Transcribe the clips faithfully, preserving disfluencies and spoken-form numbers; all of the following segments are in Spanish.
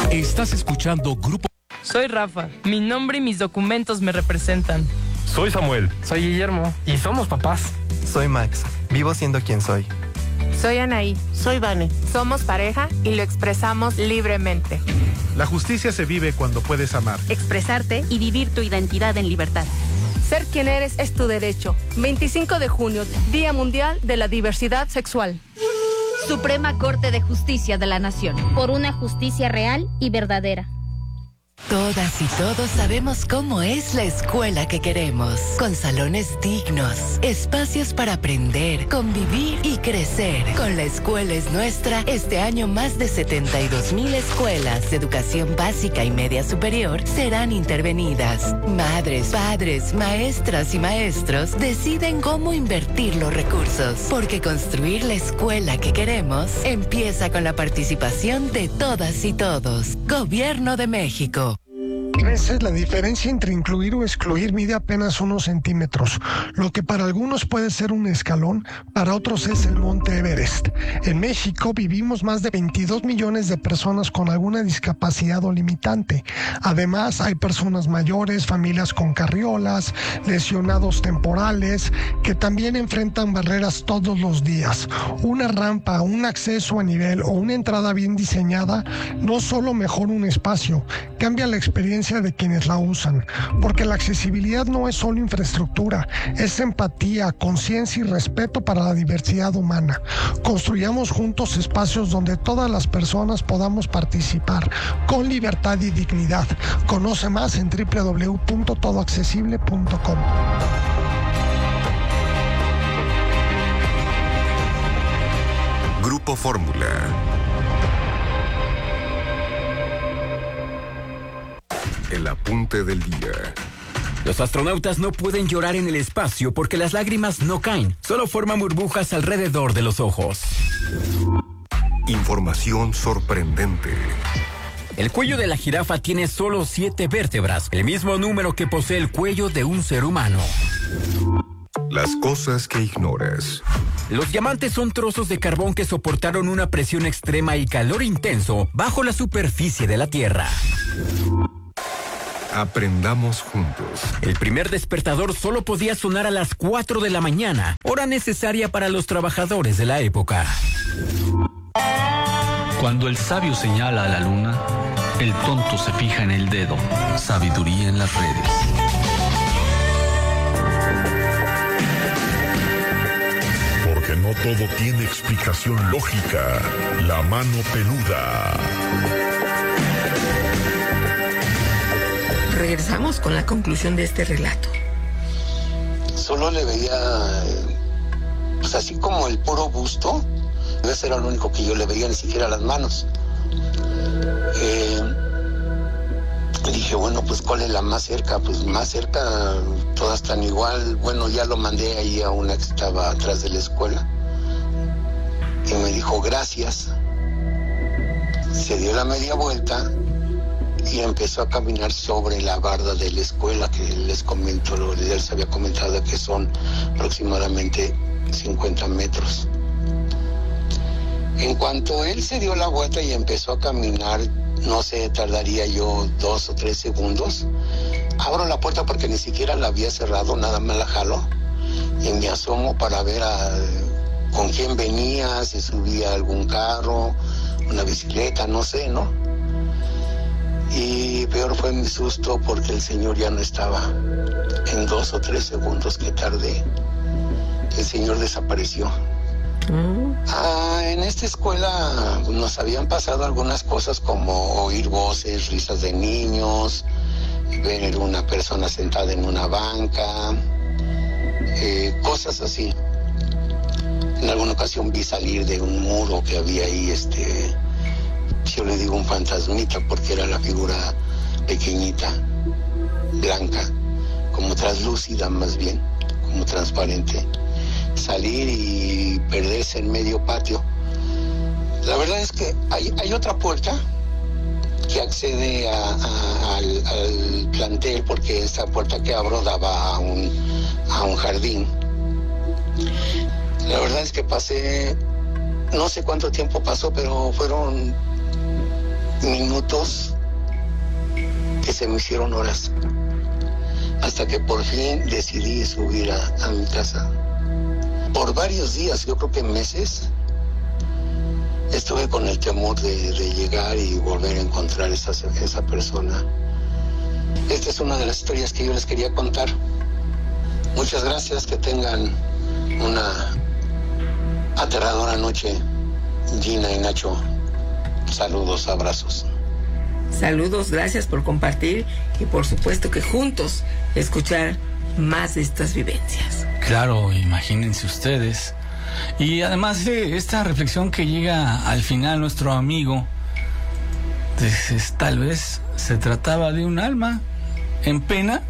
Estás escuchando Grupo... Soy Rafa. Mi nombre y mis documentos me representan. Soy Samuel. Soy Guillermo. Y somos papás. Soy Max. Vivo siendo quien soy. Soy Anaí. Soy Vane. Somos pareja y lo expresamos libremente. La justicia se vive cuando puedes amar, expresarte y vivir tu identidad en libertad. Ser quien eres es tu derecho. veinticinco de junio, Día Mundial de la Diversidad Sexual. Suprema Corte de Justicia de la Nación. Por una justicia real y verdadera. Todas y todos sabemos cómo es la escuela que queremos, con salones dignos, espacios para aprender, convivir y crecer. Con La Escuela es Nuestra, este año más de setenta y dos mil escuelas de educación básica y media superior serán intervenidas. Madres, padres, maestras y maestros deciden cómo invertir los recursos, porque construir la escuela que queremos empieza con la participación de todas y todos. Gobierno de México. A veces la diferencia entre incluir o excluir mide apenas unos centímetros. Lo que para algunos puede ser un escalón, para otros es el Monte Everest. En México vivimos más de veintidós millones de personas con alguna discapacidad o limitante. Además, hay personas mayores, familias con carriolas, lesionados temporales, que también enfrentan barreras todos los días. Una rampa, un acceso a nivel o una entrada bien diseñada no solo mejora un espacio, cambia la experiencia de quienes la usan, porque la accesibilidad no es solo infraestructura, es empatía, conciencia y respeto para la diversidad humana. Construyamos juntos espacios donde todas las personas podamos participar con libertad y dignidad. Conoce más en doble u doble u doble u punto todo accesible punto com. Grupo Fórmula. El apunte del día. Los astronautas no pueden llorar en el espacio porque las lágrimas no caen, solo forman burbujas alrededor de los ojos. Información sorprendente. El cuello de la jirafa tiene solo siete vértebras, el mismo número que posee el cuello de un ser humano. Las cosas que ignoras. Los diamantes son trozos de carbón que soportaron una presión extrema y calor intenso bajo la superficie de la Tierra. Aprendamos juntos. El primer despertador solo podía sonar a las cuatro de la mañana, hora necesaria para los trabajadores de la época. Cuando el sabio señala a la luna, el tonto se fija en el dedo. Sabiduría en las redes. Porque no todo tiene explicación lógica. La mano peluda. Regresamos con la conclusión de este relato. Solo le veía, pues así como el puro busto, ese era lo único que yo le veía, ni siquiera las manos. Eh, dije, bueno, pues ¿cuál es la más cerca? Pues más cerca, todas están igual. Bueno, ya lo mandé ahí a una que estaba atrás de la escuela. Y me dijo, gracias. Se dio la media vuelta y empezó a caminar sobre la barda de la escuela, que les comento, les había comentado que son aproximadamente cincuenta metros. En cuanto él se dio la vuelta y empezó a caminar, no sé, tardaría yo dos o tres segundos, abro la puerta porque ni siquiera la había cerrado, nada más la jalo y me asomo para ver a, con quién venía, si subía algún carro, una bicicleta, no sé, ¿no? Y peor fue mi susto porque el señor ya no estaba. En dos o tres segundos que tardé, el señor desapareció. Mm. Ah, en esta escuela nos habían pasado algunas cosas como oír voces, risas de niños, ver una persona sentada en una banca, eh, cosas así. En alguna ocasión vi salir de un muro que había ahí, este... yo le digo un fantasmita porque era la figura pequeñita, blanca, como translúcida más bien, como transparente, salir y perderse en medio patio. La verdad es que hay, hay otra puerta que accede a, a, al, al plantel, porque esta puerta que abro daba a un, a un jardín. La verdad es que pasé, no sé cuánto tiempo pasó, pero fueron minutos que se me hicieron horas. Hasta que por fin decidí subir a, a mi casa. Por varios días, yo creo que meses, estuve con el temor de, de llegar y volver a encontrar esa, esa persona. Esta es una de las historias que yo les quería contar. Muchas gracias, que tengan una aterradora noche, Gina y Nacho. Saludos, abrazos. Saludos, gracias por compartir y por supuesto que juntos escuchar más de estas vivencias. Claro, imagínense ustedes. Y además de esta reflexión que llega al final nuestro amigo, pues, tal vez se trataba de un alma en pena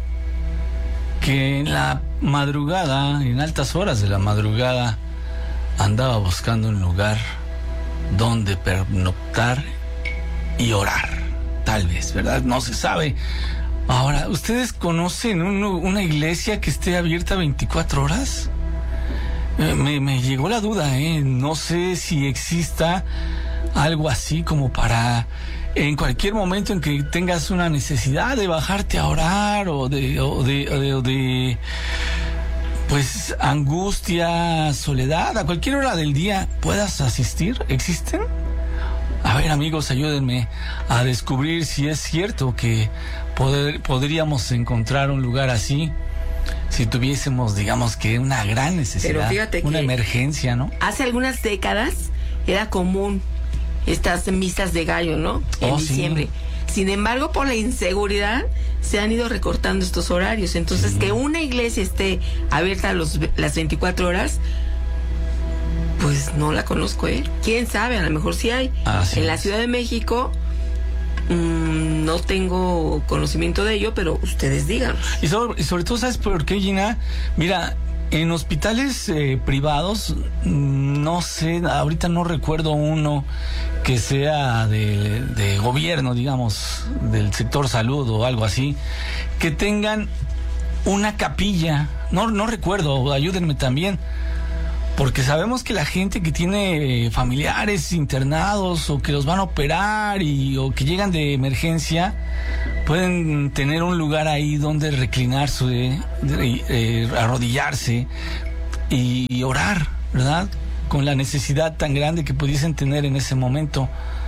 que en la madrugada, en altas horas de la madrugada, andaba buscando un lugar donde pernoctar y orar. Tal vez, ¿verdad? No se sabe. Ahora, ¿ustedes conocen un, una iglesia que esté abierta veinticuatro horas? Eh, me, me llegó la duda, ¿eh? No sé si exista algo así como para en cualquier momento en que tengas una necesidad de bajarte a orar o de, o de, o de, o de pues angustia, soledad, a cualquier hora del día puedas asistir. ¿Existen? A ver, amigos, ayúdenme a descubrir si es cierto que poder, podríamos encontrar un lugar así si tuviésemos, digamos, que una gran necesidad. Pero fíjate, una emergencia, ¿no? Hace algunas décadas era común estas misas de gallo, ¿no? En oh, diciembre. Sí. Sin embargo, por la inseguridad se han ido recortando estos horarios. Entonces, sí, que una iglesia esté abierta a los, las veinticuatro horas, pues no la conozco, ¿eh? ¿Quién sabe? A lo mejor sí hay. Así en la Ciudad de México mmm, no tengo conocimiento de ello, pero ustedes digan. Y sobre, y sobre todo, ¿sabes por qué, Gina? Mira, en hospitales eh, privados, no sé, ahorita no recuerdo uno que sea de, de gobierno, digamos, del sector salud o algo así, que tengan una capilla. No, no recuerdo, ayúdenme también. Porque sabemos que la gente que tiene familiares internados o que los van a operar y o que llegan de emergencia pueden tener un lugar ahí donde reclinarse, eh, arrodillarse y, y orar, ¿verdad? Con la necesidad tan grande que pudiesen tener en ese momento.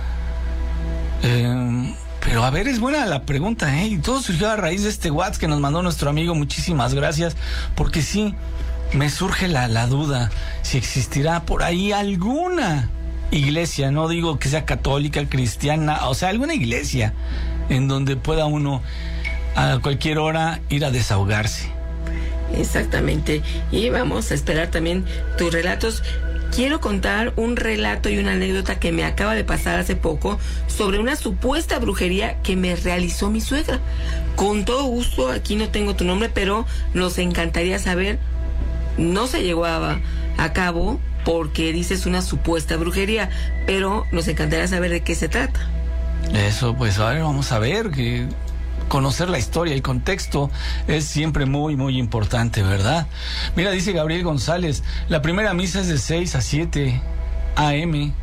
Eh, pero a ver, es buena la pregunta, ¿eh? Y todo surgió a raíz de este WhatsApp que nos mandó nuestro amigo. Muchísimas gracias, porque sí, me surge la, la duda si existirá por ahí alguna iglesia, no digo que sea católica, cristiana, o sea, alguna iglesia en donde pueda uno a cualquier hora ir a desahogarse. Exactamente. Y vamos a esperar también tus relatos. Quiero contar un relato y una anécdota que me acaba de pasar hace poco sobre una supuesta brujería que me realizó mi suegra. Con todo gusto, aquí no tengo tu nombre, pero nos encantaría saber. No se llegó a, a cabo porque dices una supuesta brujería, pero nos encantaría saber de qué se trata. Eso, pues ahora vamos a ver, que conocer la historia, el contexto es siempre muy, muy importante, ¿verdad? Mira, dice Gabriel González, la primera misa es de seis a siete a eme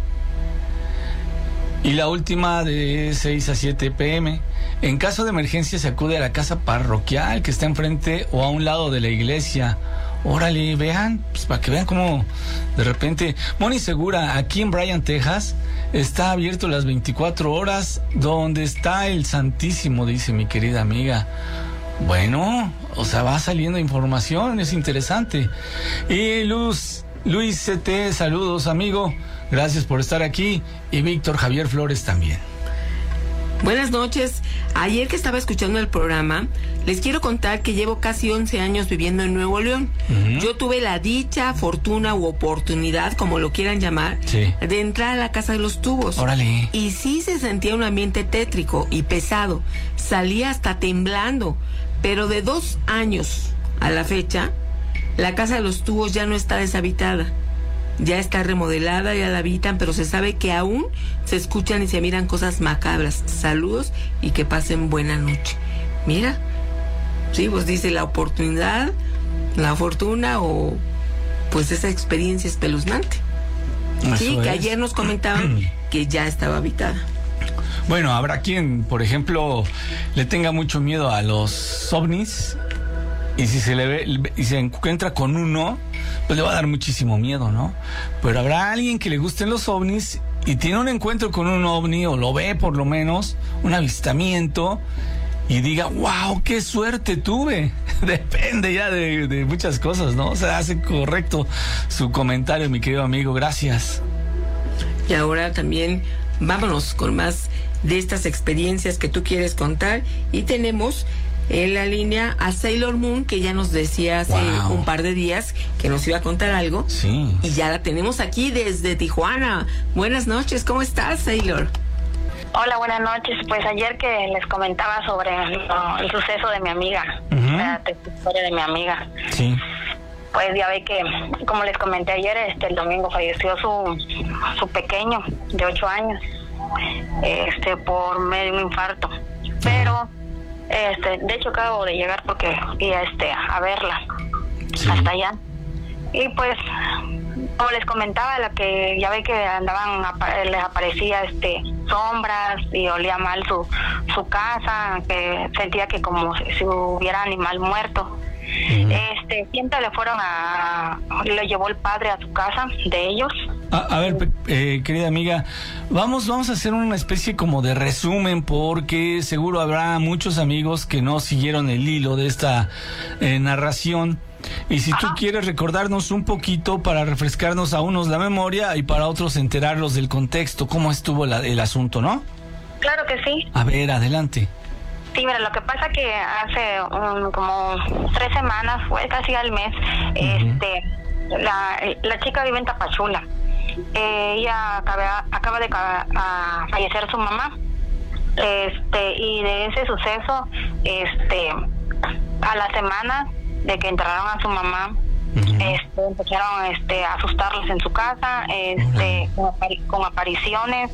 y la última de seis a siete pe eme. En caso de emergencia se acude a la casa parroquial que está enfrente o a un lado de la iglesia. Órale, vean, pues para que vean cómo de repente. Moni Segura, aquí en Bryan, Texas, está abierto las veinticuatro horas, donde está el Santísimo, dice mi querida amiga. Bueno, o sea, va saliendo información, es interesante. Y Luz, Luis C T, saludos, amigo, gracias por estar aquí. Y Víctor Javier Flores también. Buenas noches. Ayer que estaba escuchando el programa, les quiero contar que llevo casi once años viviendo en Nuevo León. Uh-huh. Yo tuve la dicha, fortuna u oportunidad, como lo quieran llamar, sí, de entrar a la Casa de los Tubos. Órale. Y sí se sentía un ambiente tétrico y pesado. Salía hasta temblando. Pero de dos años a la fecha, la Casa de los Tubos ya no está deshabitada. Ya está remodelada, ya la habitan, pero se sabe que aún se escuchan y se miran cosas macabras. Saludos y que pasen buena noche. Mira, sí, pues dice la oportunidad, la fortuna o pues esa experiencia espeluznante. Eso sí, que es. Ayer nos comentaban que ya estaba habitada. Bueno, habrá quien, por ejemplo, le tenga mucho miedo a los ovnis y si se le ve y se encuentra con uno, pues le va a dar muchísimo miedo, ¿no? Pero habrá alguien que le gusten los ovnis y tiene un encuentro con un ovni o lo ve por lo menos, un avistamiento y diga, wow, qué suerte tuve. Depende ya de, de muchas cosas, ¿no? O sea, hace correcto su comentario, mi querido amigo, gracias. Y ahora también vámonos con más de estas experiencias que tú quieres contar y tenemos en la línea a Sailor Moon, que ya nos decía hace wow. un par de días que nos iba a contar algo. Sí. Y ya la tenemos aquí desde Tijuana. Buenas noches, ¿cómo estás, Sailor? Hola, buenas noches. Pues ayer que les comentaba sobre lo, el suceso de mi amiga, uh-huh. la historia de mi amiga. Sí. Pues ya ve que, como les comenté ayer, este el domingo falleció su su pequeño de ocho años, este por medio de un infarto. Pero este de hecho acabo de llegar porque fui a este a verla sí. hasta allá. Y pues como les comentaba, la que ya ve que andaban les aparecía este sombras y olía mal su su casa, que sentía que como si hubiera animal muerto. Uh-huh. Este, siempre le fueron a, le llevó el padre a su casa de ellos. A, a ver, eh, querida amiga, vamos, vamos a hacer una especie como de resumen porque seguro habrá muchos amigos que no siguieron el hilo de esta eh, narración. Y si Ajá. tú quieres recordarnos un poquito para refrescarnos a unos la memoria y para otros enterarlos del contexto, cómo estuvo la, el asunto, ¿no? Claro que sí. A ver, adelante. Sí, mira, lo que pasa que hace um, como tres semanas, fue casi al mes, uh-huh. este, la, la chica vive en Tapachula. Eh, ella acaba, acaba de a fallecer su mamá, este, y de ese suceso, este, a la semana de que enterraron a su mamá, uh-huh. este, empezaron este, a asustarlos en su casa, este, uh-huh. con, apari- con apariciones,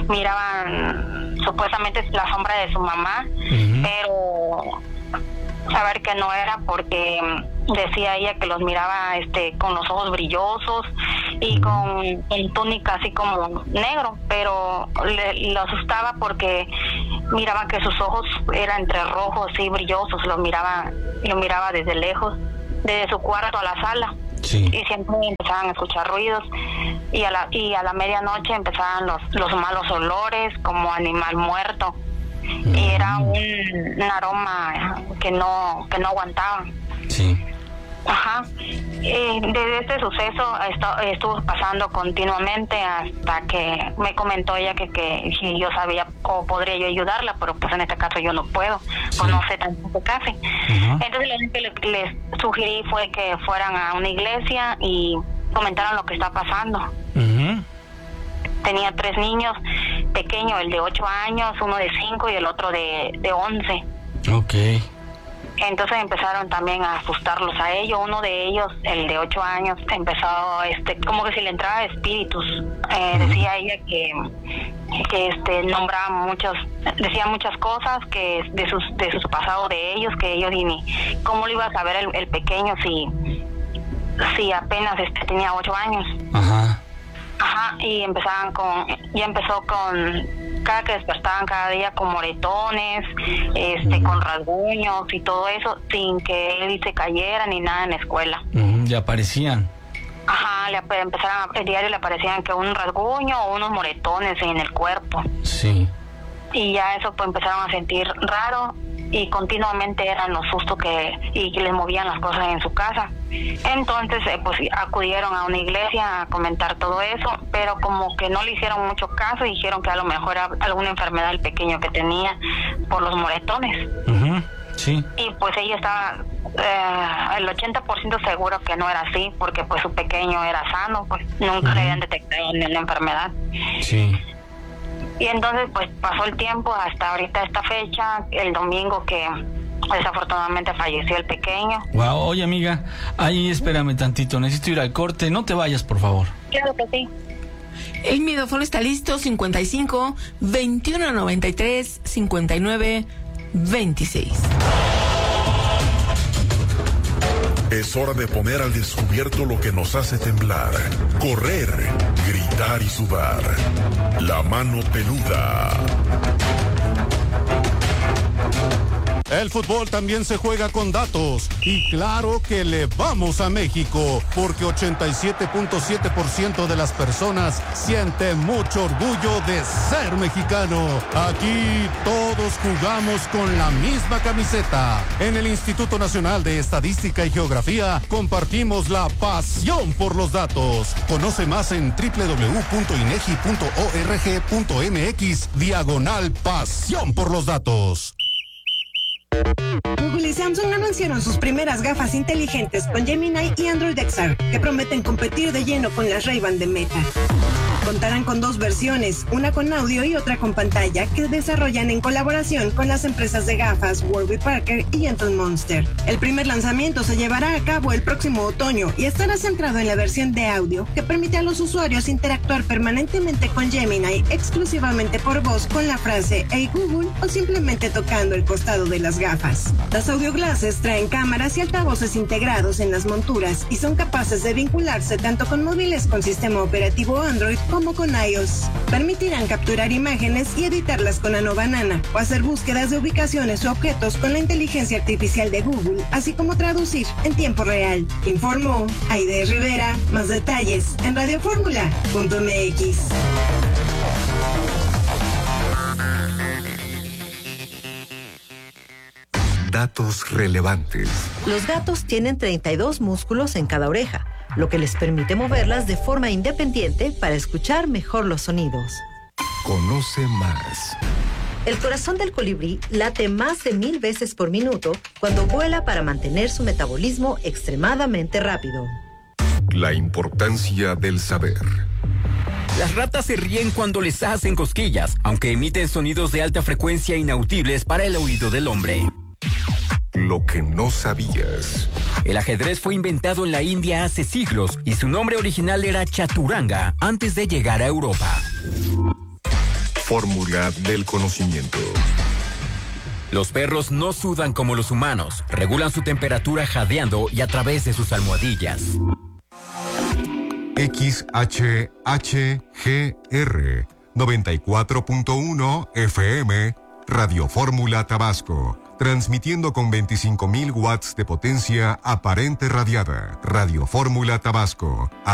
miraban supuestamente la sombra de su mamá, uh-huh. pero saber que no era porque decía ella que los miraba este con los ojos brillosos y con, con túnica así como negro, pero le, lo asustaba porque miraba que sus ojos eran entre rojos y brillosos, lo miraba, lo miraba desde lejos, desde su cuarto a la sala. Sí. Y siempre empezaban a escuchar ruidos y a la y a la medianoche empezaban los los malos olores como animal muerto mm. y era un, un aroma que no que no aguantaba. Sí. Ajá. Eh, desde este suceso esto, estuvo pasando continuamente hasta que me comentó ella que, que si yo sabía o podría yo ayudarla, pero pues en este caso yo no puedo, sí. pues no sé tanto casi. Uh-huh. Entonces lo único que les, les sugerí fue que fueran a una iglesia y comentaran lo que está pasando. Uh-huh. Tenía tres niños pequeños, el de ocho años, uno de cinco y el otro de, de once. Okay. Entonces empezaron también a asustarlos a ellos. Uno de ellos, el de ocho años, empezó este como que si le entraba espíritus. Eh, decía ella que que este nombraba muchos, decía muchas cosas que de sus de su pasado de ellos, que ellos y ni cómo lo iba a saber el, el pequeño si si apenas este tenía ocho años. Ajá. Ajá. Y empezaban con, ya empezó con cada que despertaban cada día con moretones, este, con rasguños y todo eso, sin que él se cayera ni nada en la escuela. Uh-huh, ya aparecían. Ajá, le empezaron a, el diario le aparecían que un rasguño o unos moretones en el cuerpo. Sí. Y ya eso pues empezaron a sentir raro y continuamente eran los sustos que y que les movían las cosas en su casa. Entonces eh, pues acudieron a una iglesia a comentar todo eso, pero como que no le hicieron mucho caso y dijeron que a lo mejor era alguna enfermedad del pequeño que tenía por los moretones. Uh-huh. Sí. Y pues ella estaba eh, el ochenta por ciento seguro que no era así, porque pues su pequeño era sano, pues nunca uh-huh. le habían detectado ninguna enfermedad. Sí. Y entonces pues pasó el tiempo hasta ahorita esta fecha, el domingo que desafortunadamente falleció el pequeño. Wow, oye amiga, ahí espérame tantito, necesito ir al corte, no te vayas por favor. Claro que sí. El micrófono está listo, cincuenta y cinco, veintiuno noventa y tres, cincuenta y nueve, veintiséis. Es hora de poner al descubierto lo que nos hace temblar, correr, gritar y sudar. La mano peluda. El fútbol también se juega con datos y claro que le vamos a México porque ochenta y siete punto siete por ciento de las personas sienten mucho orgullo de ser mexicano. Aquí todos jugamos con la misma camiseta. En el Instituto Nacional de Estadística y Geografía compartimos la pasión por los datos. Conoce más en doble u doble u doble u punto inegi punto org punto mx diagonal pasión por los datos. Google y Samsung anunciaron sus primeras gafas inteligentes con Gemini y Android X R, que prometen competir de lleno con las Ray-Ban de Meta. Contarán con dos versiones, una con audio y otra con pantalla, que desarrollan en colaboración con las empresas de gafas Warby Parker y Gentle Monster. El primer lanzamiento se llevará a cabo el próximo otoño y estará centrado en la versión de audio, que permite a los usuarios interactuar permanentemente con Gemini exclusivamente por voz con la frase "Hey Google" o simplemente tocando el costado de las gafas. Las audio glasses traen cámaras y altavoces integrados en las monturas y son capaces de vincularse tanto con móviles con sistema operativo Android como con iOS. Permitirán capturar imágenes y editarlas con Nano Banana o hacer búsquedas de ubicaciones o objetos con la inteligencia artificial de Google, así como traducir en tiempo real. Informó Aide Rivera. Más detalles en radio fórmula punto m x. Datos relevantes. Los gatos tienen treinta y dos músculos en cada oreja, lo que les permite moverlas de forma independiente para escuchar mejor los sonidos. Conoce más. El corazón del colibrí late más de mil veces por minuto cuando vuela para mantener su metabolismo extremadamente rápido. La importancia del saber. Las ratas se ríen cuando les hacen cosquillas, aunque emiten sonidos de alta frecuencia inaudibles para el oído del hombre. Lo que no sabías. El ajedrez fue inventado en la India hace siglos y su nombre original era chaturanga antes de llegar a Europa. Fórmula del conocimiento. Los perros no sudan como los humanos, regulan su temperatura jadeando y a través de sus almohadillas. X H H G R noventa y cuatro punto uno F M Radio Fórmula Tabasco, transmitiendo con veinticinco mil watts de potencia aparente radiada. Radio Fórmula Tabasco.